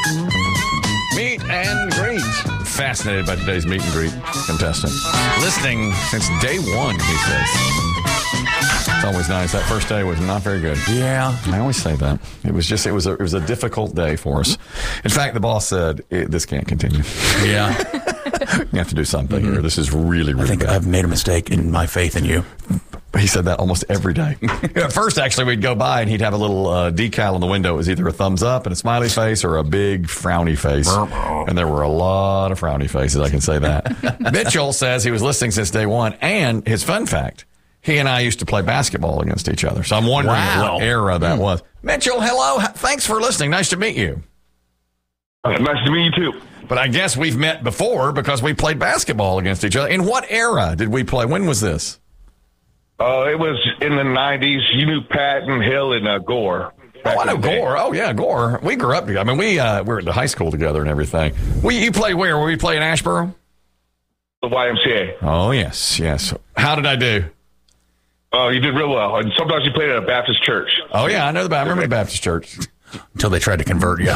Meet and greet. Fascinated by today's meet and greet contestant. Listening since day one, he says. It's always nice. That first day was not very good. Yeah. I always say that. It was a difficult day for us. In fact, the boss said, this can't continue. Yeah. You have to do something here. This is really, really I think bad. I've made a mistake in my faith in you. He said that almost every day. At first, actually, we'd go by and he'd have a little decal on the window. It was either a thumbs up and a smiley face or a big frowny face. And there were a lot of frowny faces, I can say that. Mitchell says he was listening since day one. And his fun fact, he and I used to play basketball against each other. So I'm wondering what era that was. Mitchell, hello. Thanks for listening. Nice to meet you. Nice to meet you, too. But I guess we've met before because we played basketball against each other. In what era did we play? When was this? It was in the 90s. You knew Patton, Hill, and Gore. Oh, I know Gore. Oh, yeah, Gore. We grew up together. I mean, we were at the high school together and everything. You played where? Were we play in Asheboro? The YMCA. Oh, yes, yes. How did I do? Oh, you did real well. And sometimes you played at a Baptist church. Oh, yeah, I remember the Baptist church. Until they tried to convert you.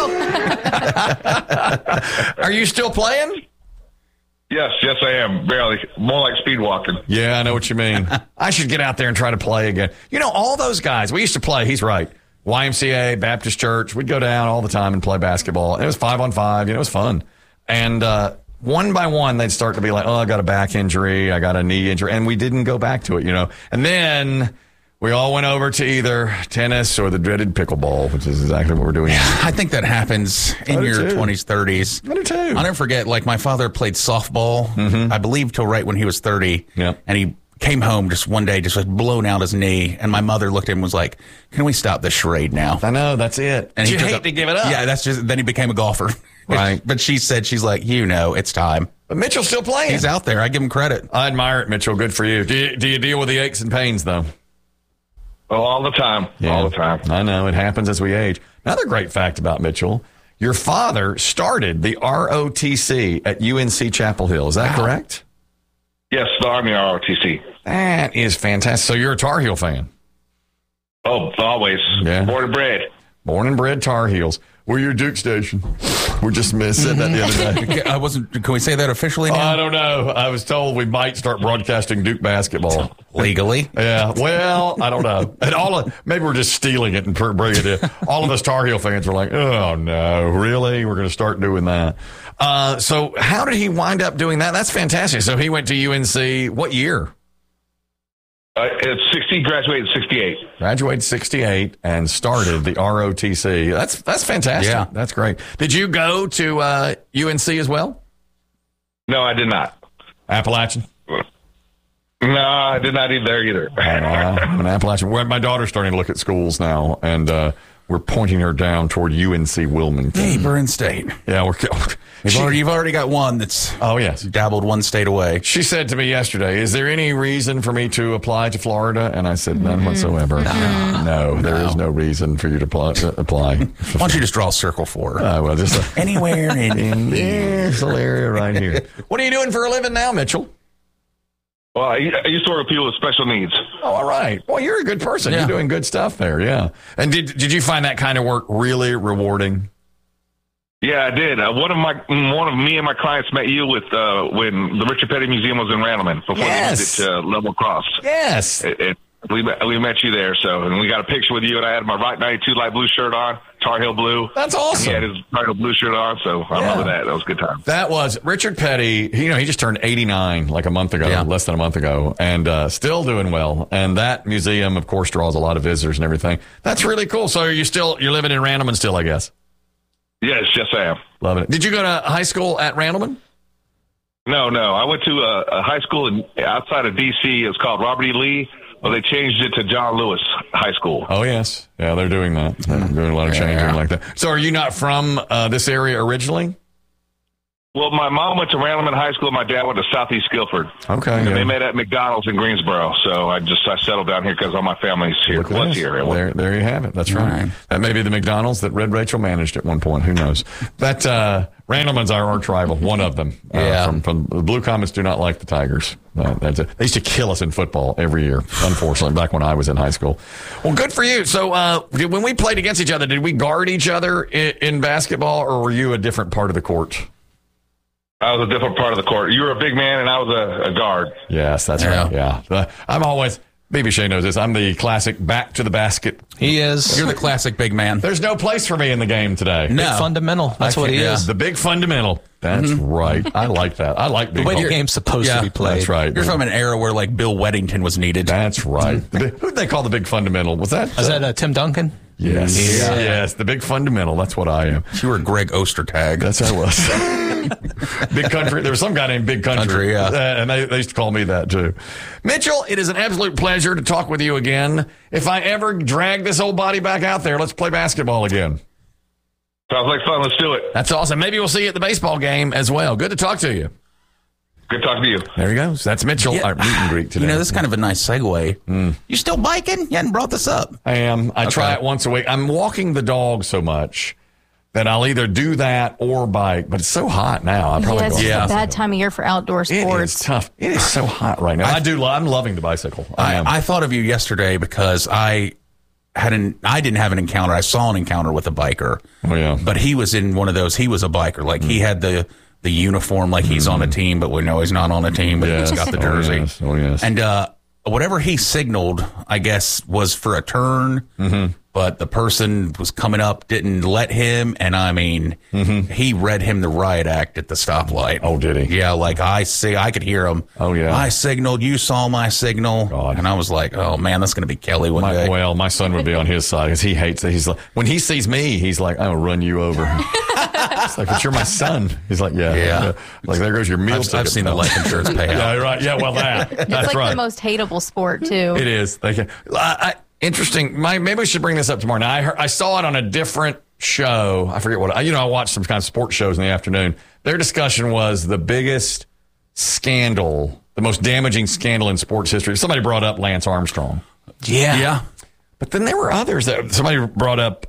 Are you still playing? Yes, I am. Barely. More like speed walking. Yeah, I know what you mean. I should get out there and try to play again. You know, all those guys, we used to play, he's right, YMCA, Baptist church. We'd go down all the time and play basketball. It was 5-on-5. It was fun. And one by one, they'd start to be like, oh, I got a back injury. I got a knee injury. And we didn't go back to it, And then we all went over to either tennis or the dreaded pickleball, which is exactly what we're doing. I think that happens in your 20s, 30s. I do too. I'll never forget, my father played softball, I believe, till right when he was 30. Yeah. And he came home just one day, just blown out his knee. And my mother looked at him and was like, can we stop this charade now? I know, that's it. And you hate to give it up. Yeah, then he became a golfer. Right. But she's like, it's time. But Mitchell's still playing. He's out there. I give him credit. I admire it, Mitchell. Good for you. Do you deal with the aches and pains, though? Oh, all the time. Yeah. All the time. I know. It happens as we age. Another great fact about Mitchell, your father started the ROTC at UNC Chapel Hill. Is that correct? Yes, the Army ROTC. That is fantastic. So you're a Tar Heel fan? Oh, always. Yeah. Born and bred. Born and bred Tar Heels. We're your Duke station. We just said that the other day. Can we say that officially now? I don't know. I was told we might start broadcasting Duke basketball. Legally? Yeah. Well, I don't know. And maybe we're just stealing it and bringing it in. All of us Tar Heel fans were like, oh, no, really? We're going to start doing that. So how did he wind up doing that? That's fantastic. So he went to UNC. What year? It's 60, graduated in 68. Graduated 68 and started the ROTC. That's fantastic. Yeah. That's great. Did you go to UNC as well? No, I did not. Appalachian? No, I did not eat there either. I'm an Appalachian. My daughter's starting to look at schools now, and we're pointing her down toward UNC Wilmington. Hey, Burn State. Yeah, You've already got one that's dabbled one state away. She said to me yesterday, is there any reason for me to apply to Florida? And I said, none whatsoever. No, there is no reason for you to apply. Why don't you just draw a circle for her? Just anywhere in this little area right here. What are you doing for a living now, Mitchell? Well, I used to work with people with special needs. Oh, all right. Well, you're a good person. Yeah. You're doing good stuff there, yeah. And did you find that kind of work really rewarding? Yeah, I did. One of me and my clients met you with when the Richard Petty Museum was in Randleman before they moved it to Level Cross. Yes. We met you there, and we got a picture with you, and I had my Rock 92 light blue shirt on, Tar Heel blue. That's awesome. He had his Tar Heel blue shirt on, so I remember that. That was a good time. That was Richard Petty. He just turned 89 like a month ago, less than a month ago, and still doing well. And that museum, of course, draws a lot of visitors and everything. That's really cool. So you're living in Randleman still, I guess? Yes, I am. Loving it. Did you go to high school at Randleman? No. I went to a high school outside of D.C. It's called Robert E. Lee. Well, they changed it to John Lewis High School. Oh, yes. Yeah, they're doing that. They're doing a lot of changing like that. So are you not from this area originally? Well, my mom went to Randleman High School. My dad went to Southeast Guilford. Okay. And Yeah. they met at McDonald's in Greensboro. So I settled down here because all my family's here. Look at this. There you have it. That's right. Right. That may be the McDonald's that Red Rachel managed at one point. Who knows? That Randleman's our arch rival, one of them. Yeah. From the Blue Comets do not like the Tigers. That's it. They used to kill us in football every year, unfortunately, back when I was in high school. Well, good for you. So when we played against each other, did we guard each other in basketball, or were you a different part of the court? I was a different part of the court. You were a big man, and I was a guard. Yes, that's right. Yeah. I'm always, Baby Shay knows this, I'm the classic back to the basket. He is. You're the classic big man. There's no place for me in the game today. No. Big fundamental. That's what he is. The big fundamental. That's right. I like that. I like The big way the ball. game's supposed to be played. That's right. You're from an era where like Bill Weddington was needed. That's right. Who'd they call the big fundamental? Was that? Is that Tim Duncan? Yes. Yeah. Yes. The big fundamental. That's what I am. You were Greg Ostertag. That's who I was. Big Country. There was some guy named Big Country. Yeah. And they used to call me that too. Mitchell, it is an absolute pleasure to talk with you again. If I ever drag this old body back out there, let's play basketball again. Sounds like fun. Let's do it. That's awesome. Maybe we'll see you at the baseball game as well. Good to talk to you. Good talking to you. There he goes. That's Mitchell, our meet and greet today. You know, this is kind of a nice segue. You still biking? You hadn't brought this up. I am. I try it once a week. I'm walking the dog so much that I'll either do that or bike, but it's so hot now. I probably It's go. a bad time of year for outdoor It sports. is tough. It is so hot right now. I'm loving the bicycle. I am. I thought of you yesterday because I didn't have an encounter. I saw an encounter with a biker. Oh, yeah. But he was in one of those. He was a biker. Like he had the uniform, like he's on a team, but we know he's not on a team. But Yes. he's got the Oh, jersey. yes. Oh, yes. And whatever he signaled, I guess, was for a turn. But the person was coming up, didn't let him, and I mean, he read him the riot act at the stoplight. Oh, did he? Yeah, like I could hear him. Oh, yeah. I signaled, you saw my signal, God. and I was like, oh man, that's going to be Kelly one day. My son would be on his side because he hates it. He's like, when he sees me, he's like, I'll run you over. It's like, but you're my son. He's like, yeah. Like, there goes your meal I've ticket. seen the life insurance payout. Yeah, right. Yeah, well, that's It's like right. the most hateable sport, too. It is. Interesting. Maybe we should bring this up tomorrow. Now, I saw it on a different show. I forget what. I watched some kind of sports shows in the afternoon. Their discussion was the biggest scandal, the most damaging scandal in sports history. Somebody brought up Lance Armstrong. Yeah. But then there were others that somebody brought up,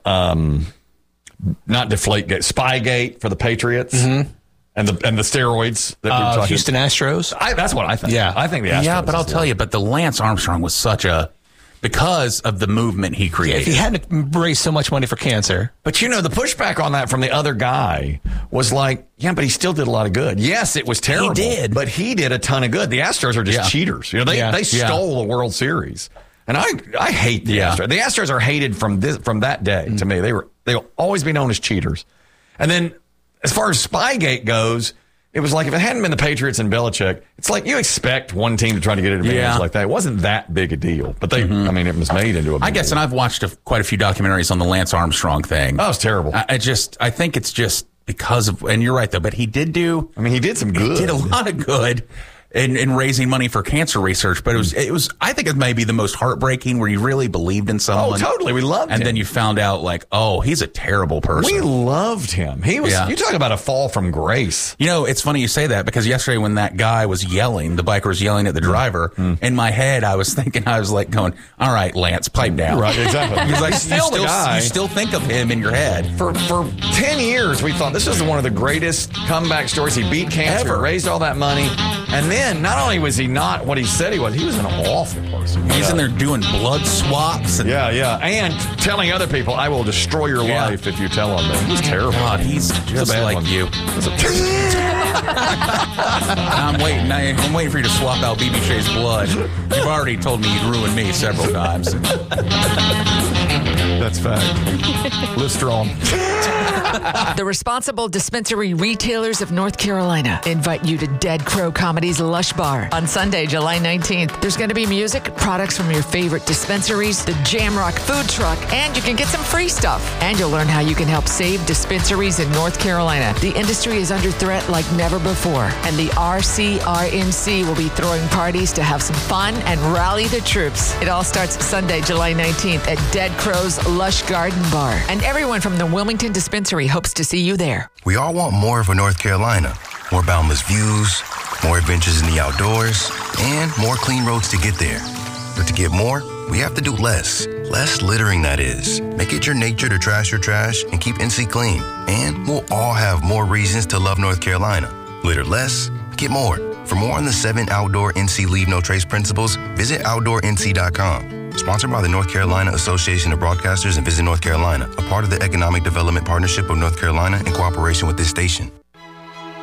not Deflategate, Spygate for the Patriots. And the steroids that we were talking. Houston Astros. That's what I think. Yeah. I think the Astros. Yeah, but I'll tell you, but the Lance Armstrong was because of the movement he created. If he hadn't raised so much money for cancer. But the pushback on that from the other guy was like, yeah, but he still did a lot of good. Yes, it was terrible. He did. But he did a ton of good. The Astros are just cheaters. They stole the World Series. And I hate the Astros. The Astros are hated from that day to me. They'll always be known as cheaters. And then as far as Spygate goes, it was like if it hadn't been the Patriots and Belichick, it's like you expect one team to try to get an advantage like that. It wasn't that big a deal. But it was made into a big I guess, deal. and I've watched quite a few documentaries on the Lance Armstrong thing. Oh, it's terrible. I think it's just because of, and you're right though, but he did some good. He did a lot of good in raising money for cancer research, but it was I think it may be the most heartbreaking where you really believed in someone. Oh, totally. We loved him. And then you found out like, oh, he's a terrible person. We loved him. He was, you talk about a fall from grace. You know, it's funny you say that because yesterday when that guy was yelling, the biker was yelling at the driver, in my head I was like going, all right, Lance, pipe down. Right, exactly. He's like, you still think of him in your head. For 10 years, we thought this was one of the greatest comeback stories. He beat cancer, raised all that money, and then not only was he not what he said he was an awful person. He's in there doing blood swaps. And and telling other people, I will destroy your life if you tell on me. He's terrible. God, he's just like you. I'm waiting for you to swap out BB Shay's blood. You've already told me you'd ruin me several times. That's fact. Live strong. The Responsible Dispensary Retailers of North Carolina invite you to Dead Crow Comedy's Lush Bar on Sunday, July 19th. There's going to be music, products from your favorite dispensaries, the Jamrock food truck, and you can get some free stuff. And you'll learn how you can help save dispensaries in North Carolina. The industry is under threat like never before, and the RCRNC will be throwing parties to have some fun and rally the troops. It all starts Sunday, July 19th at Dead Crow's Lush Garden Bar. And everyone from the Wilmington Dispensary hopes to see you there. We all want more of a North Carolina, More boundless views, more adventures in the outdoors, and more clean roads to get there. But to get more, we have to do less. Less littering, that is. Make it your nature to trash your trash and keep NC clean. And we'll all have more reasons to love North Carolina. Litter less, get more. For more on the 7 outdoor NC Leave No Trace principles, visit OutdoorNC.com. Sponsored by the North Carolina Association of Broadcasters and Visit North Carolina, a part of the Economic Development Partnership of North Carolina in cooperation with this station.